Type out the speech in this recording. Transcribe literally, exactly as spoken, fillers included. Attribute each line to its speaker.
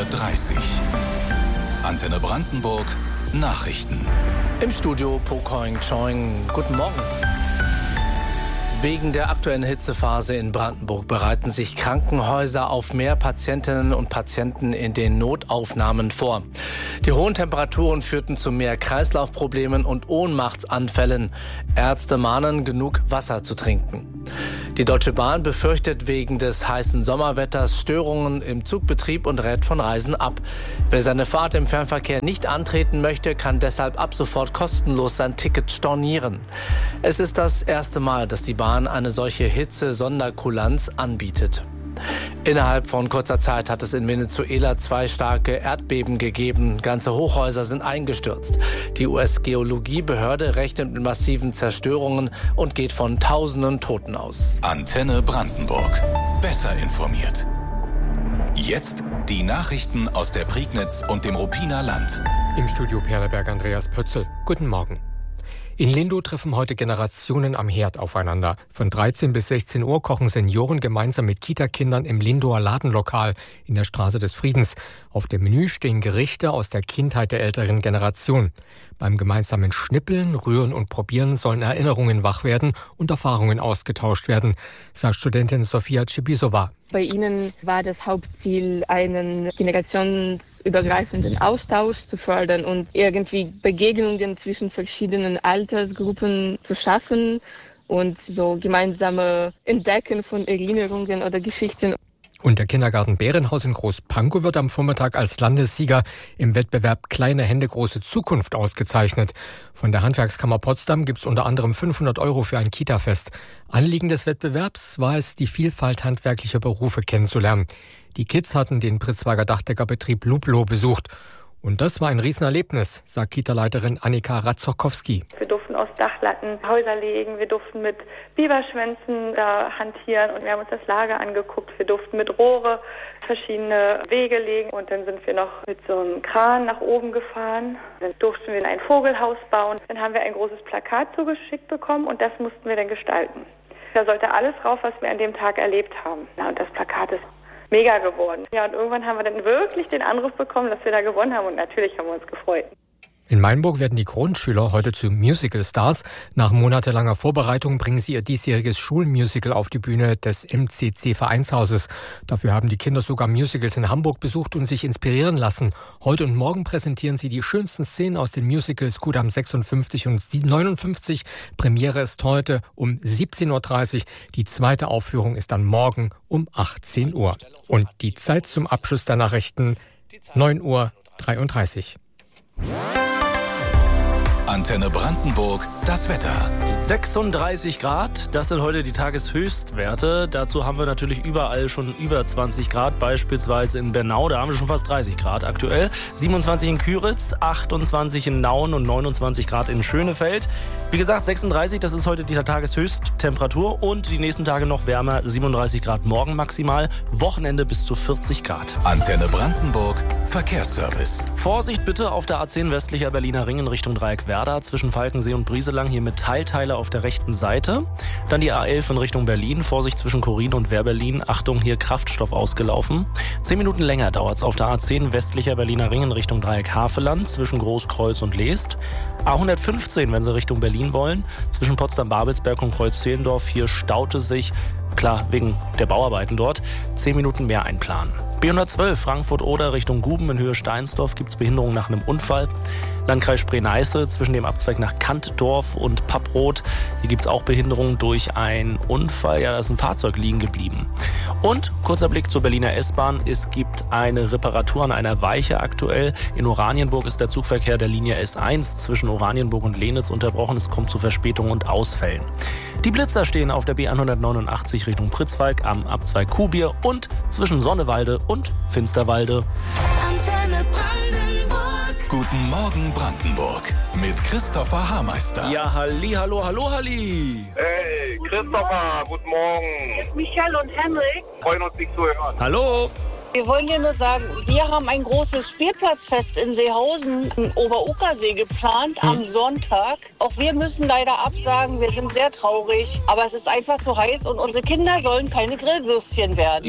Speaker 1: dreißig. Antenne Brandenburg Nachrichten.
Speaker 2: Im Studio Po Koing Choing. Guten Morgen. Wegen der aktuellen Hitzephase in Brandenburg bereiten sich Krankenhäuser auf mehr Patientinnen und Patienten in den Notaufnahmen vor. Die hohen Temperaturen führten zu mehr Kreislaufproblemen und Ohnmachtsanfällen. Ärzte mahnen, genug Wasser zu trinken. Die Deutsche Bahn befürchtet wegen des heißen Sommerwetters Störungen im Zugbetrieb und rät von Reisen ab. Wer seine Fahrt im Fernverkehr nicht antreten möchte, kann deshalb ab sofort kostenlos sein Ticket stornieren. Es ist das erste Mal, dass die Bahn eine solche Hitze-Sonderkulanz anbietet. Innerhalb von kurzer Zeit hat es in Venezuela zwei starke Erdbeben gegeben. Ganze Hochhäuser sind eingestürzt. Die U S-Geologiebehörde rechnet mit massiven Zerstörungen und geht von Tausenden Toten aus.
Speaker 1: Antenne Brandenburg. Besser informiert. Jetzt die Nachrichten aus der Prignitz und dem Ruppiner Land.
Speaker 3: Im Studio Perleberg Andreas Pötzl. Guten Morgen. In Lindow treffen heute Generationen am Herd aufeinander. Von dreizehn bis sechzehn Uhr kochen Senioren gemeinsam mit Kitakindern im Lindower Ladenlokal in der Straße des Friedens. Auf dem Menü stehen Gerichte aus der Kindheit der älteren Generation. Beim gemeinsamen Schnippeln, Rühren und Probieren sollen Erinnerungen wach werden und Erfahrungen ausgetauscht werden, sagt Studentin Sofia Cibisova.
Speaker 4: Bei ihnen war das Hauptziel, einen generationsübergreifenden Austausch zu fördern und irgendwie Begegnungen zwischen verschiedenen Altersgruppen zu schaffen und so gemeinsame Entdecken von Erinnerungen oder Geschichten.
Speaker 3: Und der Kindergarten Bärenhaus in Großpankow wird am Vormittag als Landessieger im Wettbewerb Kleine Hände, große Zukunft ausgezeichnet. Von der Handwerkskammer Potsdam gibt es unter anderem fünfhundert Euro für ein Kita-Fest. Anliegen des Wettbewerbs war es, die Vielfalt handwerklicher Berufe kennenzulernen. Die Kids hatten den Pritzwalker Dachdeckerbetrieb Lublo besucht. Und das war ein Riesenerlebnis, sagt Kita-Leiterin Annika Ratzokowski.
Speaker 5: Wir durften aus Dachlatten Häuser legen, wir durften mit Biberschwänzen da hantieren und wir haben uns das Lager angeguckt. Wir durften mit Rohre verschiedene Wege legen und dann sind wir noch mit so einem Kran nach oben gefahren. Dann durften wir ein Vogelhaus bauen. Dann haben wir ein großes Plakat zugeschickt bekommen und das mussten wir dann gestalten. Da sollte alles drauf, was wir an dem Tag erlebt haben. Ja, und das Plakat ist mega geworden. Ja, und irgendwann haben wir dann wirklich den Anruf bekommen, dass wir da gewonnen haben und natürlich haben wir uns gefreut.
Speaker 3: In Mainburg werden die Grundschüler heute zu Musical-Stars. Nach monatelanger Vorbereitung bringen sie ihr diesjähriges Schulmusical auf die Bühne des M C C-Vereinshauses. Dafür haben die Kinder sogar Musicals in Hamburg besucht und sich inspirieren lassen. Heute und morgen präsentieren sie die schönsten Szenen aus den Musicals Kudam sechsundfünfzig und neunundfünfzig. Premiere ist heute um siebzehn Uhr dreißig. Die zweite Aufführung ist dann morgen um achtzehn Uhr. Und die Zeit zum Abschluss der Nachrichten neun Uhr dreiunddreißig.
Speaker 1: Antenne Brandenburg, das Wetter.
Speaker 2: sechsunddreißig Grad, das sind heute die Tageshöchstwerte. Dazu haben wir natürlich überall schon über zwanzig Grad, beispielsweise in Bernau, da haben wir schon fast dreißig Grad aktuell. siebenundzwanzig in Küritz, achtundzwanzig in Nauen und neunundzwanzig Grad in Schönefeld. Wie gesagt, sechsunddreißig, das ist heute die Tageshöchsttemperatur und die nächsten Tage noch wärmer, siebenunddreißig Grad morgen maximal, Wochenende bis zu vierzig Grad.
Speaker 1: Antenne Brandenburg, Verkehrsservice.
Speaker 2: Vorsicht bitte auf der A zehn westlicher Berliner Ring in Richtung Dreieck Werder zwischen Falkensee und Brieselang, hier mit Teilteile auf der rechten Seite. Dann die A elf in Richtung Berlin, Vorsicht zwischen Chorin und Wehrberlin, Achtung, hier Kraftstoff ausgelaufen. Zehn Minuten länger dauert es auf der A zehn westlicher Berliner Ring in Richtung Dreieck Haveland zwischen Großkreuz und Leest. A hundertfünfzehn, wenn Sie Richtung Berlin wollen, zwischen Potsdam-Babelsberg und Kreuz-Zehlendorf, hier staute sich, klar, wegen der Bauarbeiten dort, zehn Minuten mehr einplanen. B hundertzwölf Frankfurt-Oder Richtung Guben in Höhe Steinsdorf gibt es Behinderung nach einem Unfall. Landkreis Spree-Neiße zwischen dem Abzweig nach Kantdorf und Papproth. Hier gibt es auch Behinderung durch einen Unfall. Ja, da ist ein Fahrzeug liegen geblieben. Und kurzer Blick zur Berliner S-Bahn. Es gibt eine Reparatur an einer Weiche aktuell. In Oranienburg ist der Zugverkehr der Linie S eins zwischen Oranienburg und Lenitz unterbrochen. Es kommt zu Verspätungen und Ausfällen. Die Blitzer stehen auf der B hundertneunundachtzig Richtung Pritzwalk am Abzweig Kuhbier und zwischen Sonnewalde und Finsterwalde.
Speaker 1: Antenne Brandenburg. Guten Morgen Brandenburg mit Christopher Haarmeister.
Speaker 2: Ja, halli, hallo, hallo, halli.
Speaker 6: Hey, Christopher, guten Morgen.
Speaker 7: Michelle und Henrik.
Speaker 6: Freuen uns, dich zu hören.
Speaker 2: Hallo.
Speaker 7: Wir wollen dir nur sagen, wir haben ein großes Spielplatzfest in Seehausen im Oberuckersee geplant hm. am Sonntag. Auch wir müssen leider absagen, wir sind sehr traurig. Aber es ist einfach zu heiß und unsere Kinder sollen keine Grillwürstchen werden.